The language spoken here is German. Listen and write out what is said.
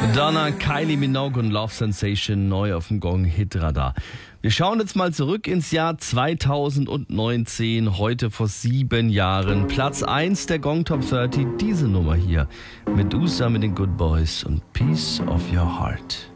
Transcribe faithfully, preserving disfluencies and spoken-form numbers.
Donna, Kylie Minogue und Love Sensation neu auf dem Gong Hitradar. Wir schauen jetzt mal zurück ins Jahr zweitausendneunzehn, heute vor sieben Jahren. Platz eins der Gong Top dreißig, diese Nummer hier. Medusa mit den Good Boys und Piece of Your Heart.